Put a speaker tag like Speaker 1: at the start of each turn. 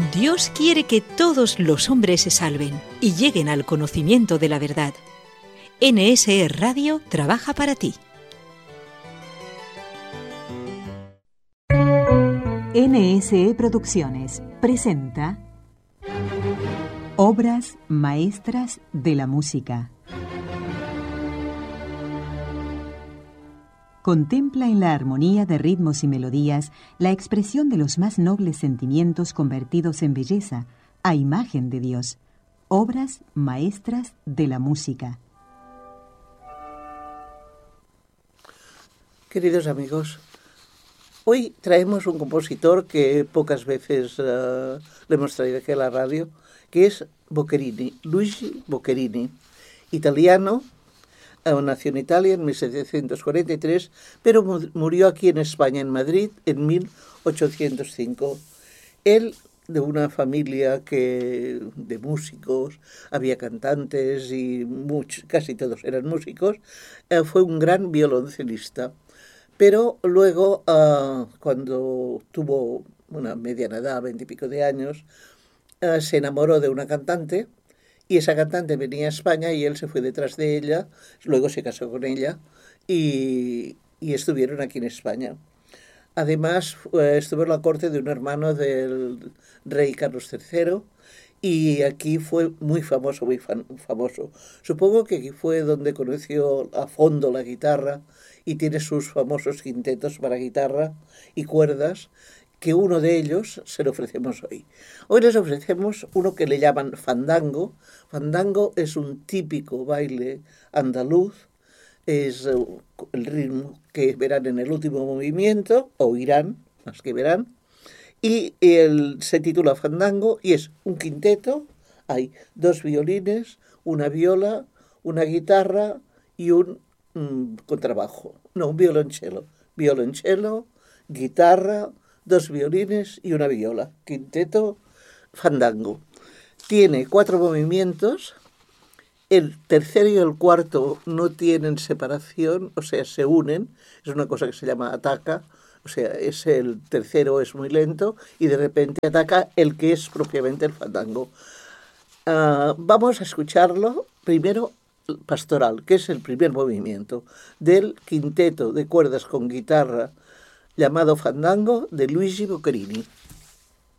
Speaker 1: Dios quiere que todos los hombres se salven y lleguen al conocimiento de la verdad. NSE Radio trabaja para ti.
Speaker 2: NSE Producciones presenta Obras maestras de la música. Contempla en la armonía de ritmos y melodías la expresión de los más nobles sentimientos convertidos en belleza, a imagen de Dios. Obras maestras de la música.
Speaker 3: Queridos amigos, hoy traemos un compositor que pocas veces le hemos traído aquí a la radio, que es Boccherini, Luigi Boccherini, italiano. Nació en Italia en 1743, pero murió aquí en España, en Madrid, en 1805. Él, de una familia de músicos, había cantantes y casi todos eran músicos, fue un gran violoncelista. Pero luego, cuando tuvo una mediana edad, 20 y pico de años, se enamoró de una cantante. Y esa cantante venía a España y él se fue detrás de ella, luego se casó con ella y estuvieron aquí en España. Además, estuvo en la corte de un hermano del rey Carlos III y aquí fue muy famoso, muy famoso. Supongo que aquí fue donde conoció a fondo la guitarra y tiene sus famosos quintetos para guitarra y cuerdas, que uno de ellos se lo ofrecemos hoy. Hoy les ofrecemos uno que le llaman fandango. Fandango es un típico baile andaluz, es el ritmo que verán en el último movimiento, o oirán, más que verán, y se titula Fandango y es un quinteto, hay 2 violines, una viola, una guitarra y un contrabajo, no, un violonchelo, guitarra, 2 violines y una viola. Quinteto fandango. Tiene 4 movimientos. El tercero y el cuarto no tienen separación, o sea, se unen. Es una cosa que se llama ataca. O sea, el tercero es muy lento y de repente ataca el que es propiamente el fandango. Vamos a escucharlo. Primero, pastoral, que es el primer movimiento del quinteto de cuerdas con guitarra llamado Fandango de Luigi Boccherini.